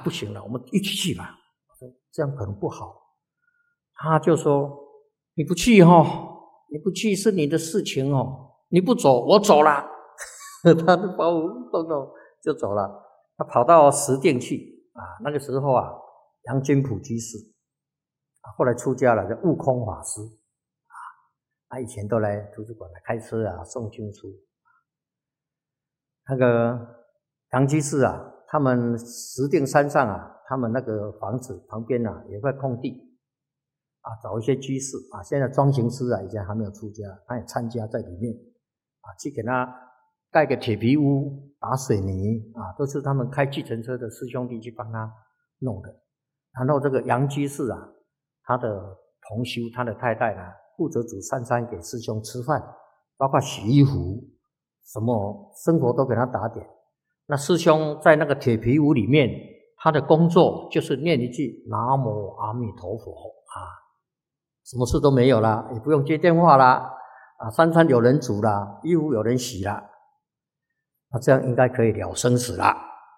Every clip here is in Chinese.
不行了，我们一起去吧。我说这样可能不好。他就说你不去你不去是你的事情你不走我走了。他就把我动动就走了。他跑到石碇去那个时候杨金普居士后来出家了，叫悟空法师他以前都来图书馆来开车送经书。那个杨居士他们石碇山上他们那个房子旁边有块空地找一些居士现在庄行师以前还没有出家，他也参加在里面去给他盖个铁皮屋，打水泥都是他们开计程车的师兄弟去帮他弄的。然后这个杨居士他的同修，他的太太负责煮三餐给师兄吃饭，包括洗衣服，什么生活都给他打点。那师兄在那个铁皮屋里面，他的工作就是念一句南无阿弥陀佛什么事都没有啦，也不用接电话啦三餐有人煮啦，衣服有人洗啦这样应该可以了生死啦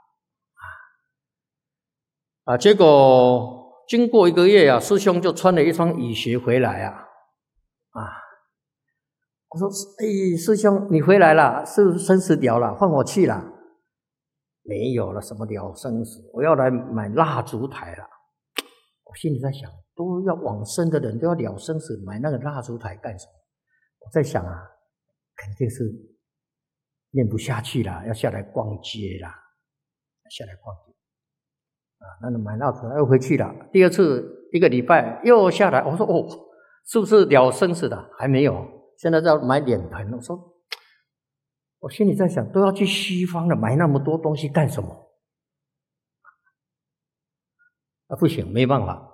结果经过1个月师兄就穿了一双雨鞋回来我说师兄你回来了，是不是生死了了，换我去了？没有了，什么了生死，我要来买蜡烛台了。我心里在想，都要往生的人都要了生死，买那个蜡烛台干什么？我在想肯定是念不下去了，要下来逛街啦，下来逛街那买蜡烛台又回去了。第二次1个礼拜又下来，我说是不是了生死的？还没有，现在要买脸盆。我心里在想，都要去西方了，买那么多东西干什么？不行，没办法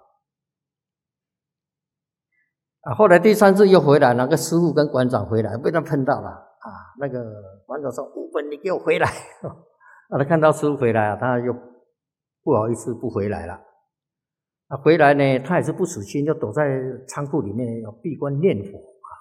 后来第3次又回来，那个师父跟馆长回来，被他碰到了那个馆长说悟本你给我回来他看到师父回来他又不好意思不回来了回来呢，他也是不死心，就躲在仓库里面要闭关念佛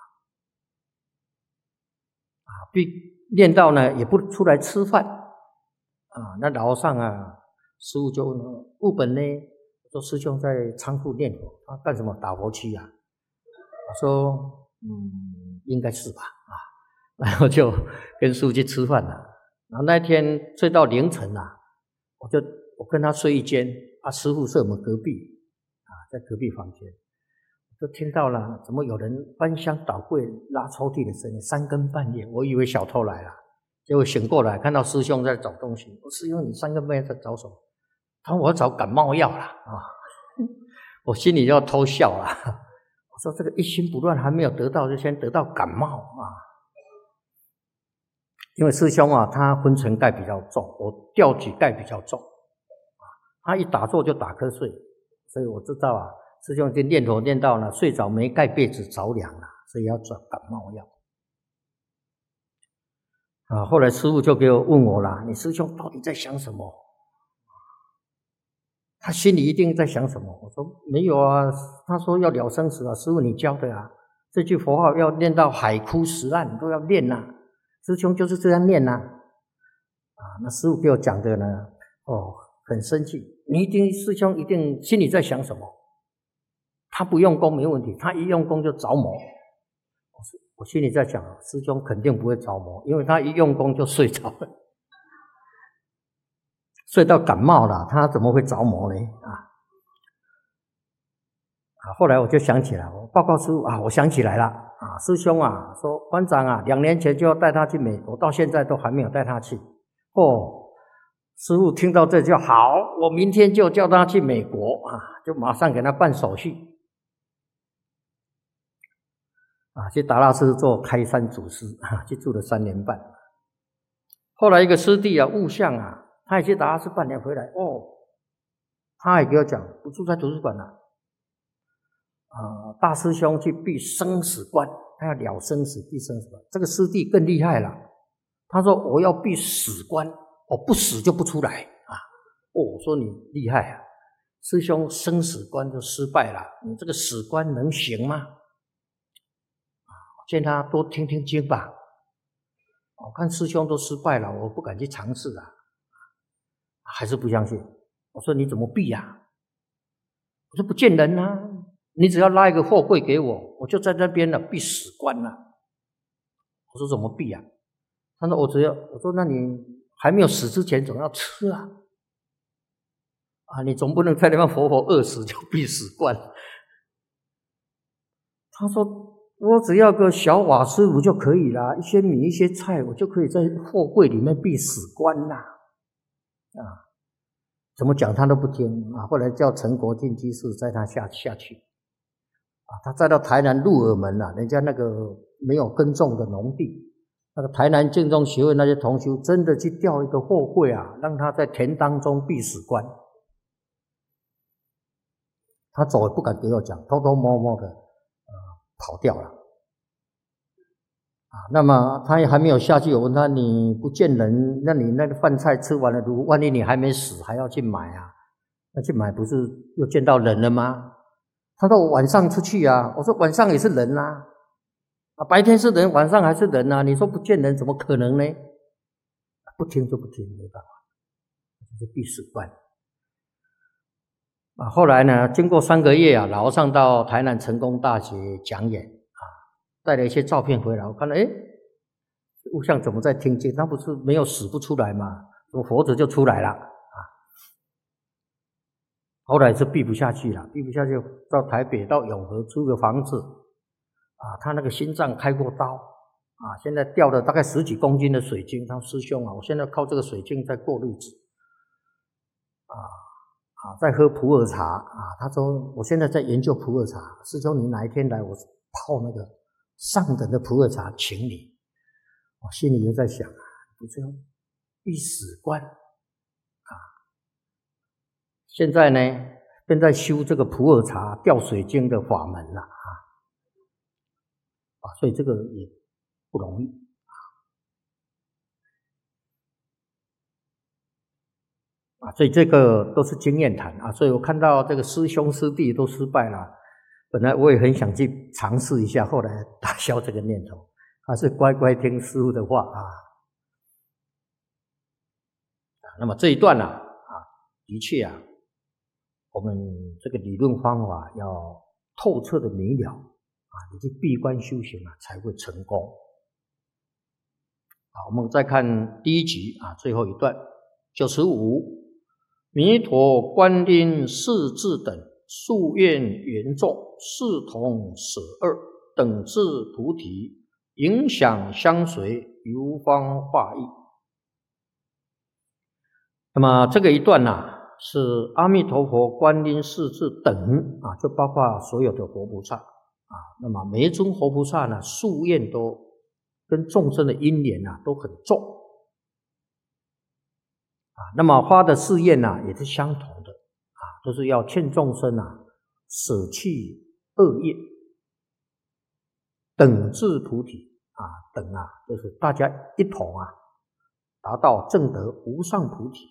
念到呢也不出来吃饭那楼上师父就问悟本呢，说师兄在仓库念佛，他干什么？打佛七我说应该是吧然后就跟师父去吃饭了。然后那天睡到凌晨我跟他睡一间师父是我们隔壁在隔壁房间，就听到了怎么有人翻箱倒柜拉抽屉的声音，3更半夜，我以为小偷来了，结果醒过来看到师兄在找东西。师兄你3更半夜在找什么？他说我要找感冒药了我心里要偷笑了我说这个一心不乱还没有得到，就先得到感冒因为师兄他昏沉盖比较重，我吊举盖比较重他一打坐就打瞌睡，所以我知道师兄已经念佛念到了睡着没盖被子着凉了，所以要找感冒药后来师父就给我问我啦，你师兄到底在想什么？他心里一定在想什么？我说没有他说要了生死师父你教的这句佛号要念到海枯石烂都要念师兄就是这样念那师父给我讲的呢很生气，师兄一定心里在想什么？他不用功没问题，他一用功就着魔。我心里在想师兄肯定不会着魔，因为他一用功就睡着了，睡到感冒了，他怎么会着魔呢？后来我就想起来，我报告师父我想起来了师兄说馆长2年前就要带他去美国，到现在都还没有带他去。师父听到这就好，我明天就叫他去美国就马上给他办手续去达拉斯做开山祖师去住了3年半。后来一个师弟悟相他也去达拉斯半年回来他也给我讲不住在图书馆大师兄去闭生死关，他要了生死闭生死关。这个师弟更厉害了，他说我要闭死关，不死就不出来我说你厉害师兄生死关就失败了，你这个死关能行吗？见他多听听经吧。我看师兄都失败了，我不敢去尝试还是不相信。 我说你怎么避呀？我说不见人啊，你只要拉一个货柜给我，我就在那边了，避死关了。我说怎么避啊？他说我说那你还没有死之前总要吃啊，你总不能在那边活活饿死就避死关。他说我只要个小瓦斯炉就可以啦，一些米一些菜，我就可以在货柜里面避死关啦。怎么讲他都不听啊！后来叫陈国进居士载他下去他载到台南鹿耳门人家那个没有耕种的农地，那个台南净宗学会那些同修真的去调一个货柜让他在田当中避死关。他走也不敢给我讲，偷偷摸摸的跑掉了那么他也还没有下去，我问他你不见人，那你那个饭菜吃完了，如果万一你还没死还要去买那去买不是又见到人了吗？他说我晚上出去我说晚上也是人白天是人，晚上还是人你说不见人怎么可能呢？不听就不听，没办法，这是避死关后来呢，经过3个月老和尚到台南成功大学讲演带了一些照片回来，我看了物像怎么在听经？他不是没有死不出来吗？怎么活着就出来了后来是避不下去了，避不下去到台北到永和租个房子他那个心脏开过刀现在掉了大概10几公斤的水晶。他说师兄我现在靠这个水晶在过日子在喝普洱茶他说我现在在研究普洱茶，师兄你哪一天来我泡那个上等的普洱茶请你。我心里就在想不是避死关现在呢正在修这个普洱茶吊水晶的法门了所以这个也不容易所以这个都是经验谈所以我看到这个师兄师弟都失败了，本来我也很想去尝试一下，后来打消这个念头，还是乖乖听师父的话那么这一段的确我们这个理论方法要透彻的明了你去闭关修行才会成功我们再看第1集最后一段95。弥陀观音世智等夙愿缘众视同舍二等至菩提，影响相随，游方化义。那么这个一段是阿弥陀佛观音世智等就包括所有的活菩萨那么每一尊活菩萨呢夙愿都跟众生的因缘都很重那么发的誓愿也是相同的都是要劝众生舍弃恶业，等至菩提等就是大家一同达到证得无上菩提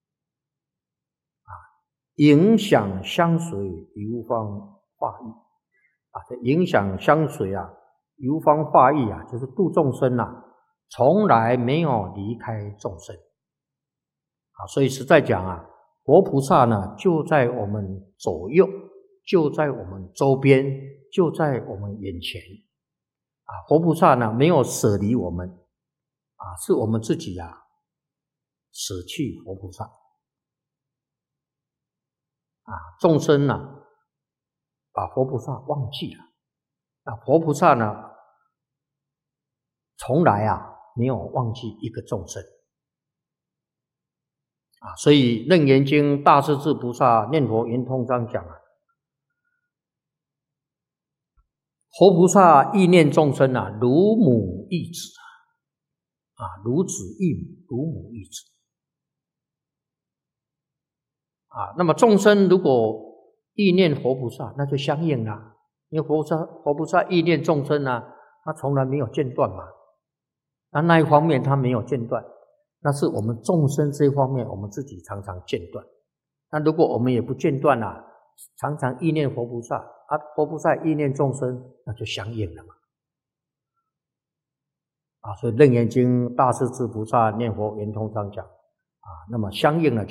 影响相随，游方化义这影响相随游方化义就是度众生从来没有离开众生所以实在讲活菩萨呢就在我们左右，就在我们周边，就在我们眼前活菩萨呢没有舍离我们是我们自己舍弃活菩萨众生把活菩萨忘记了活菩萨呢从来没有忘记一个众生所以楞严经大势至菩萨念佛圆通章讲活菩萨意念众生如母忆子如子忆母，如母忆子那么众生如果意念活菩萨，那就相应了，因为活菩萨意念众生他从来没有间断嘛那一方面他没有间断，那是我们众生这一方面我们自己常常间断那如果我们也不间断常常意念活菩萨活菩萨意念众生，那就相应了嘛所以楞严经大势至菩萨念佛圆通章讲那么相应了就